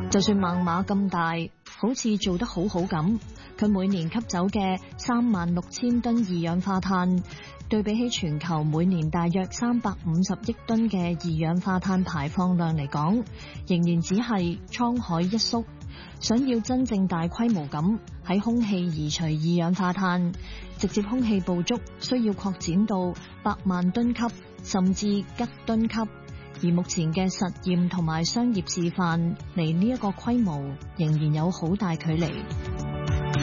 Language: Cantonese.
就算猛獁咁大，好似做得好好咁，佢每年吸走嘅36000噸二氧化碳，對比起全球每年大約350億噸嘅二氧化碳排放量嚟講，仍然只係滄海一粟。想要真正大規模咁喺空氣移除二氧化碳，直接空氣捕捉需要擴展到百萬噸級甚至吉噸級，而目前嘅實驗同埋商業示範離呢一個規模仍然有好大距離。